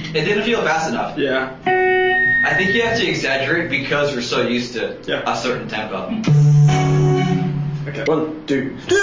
It didn't feel fast enough. Yeah. I think you have to exaggerate because we're so used to Yeah. a certain tempo. Okay. 1, 2, 3.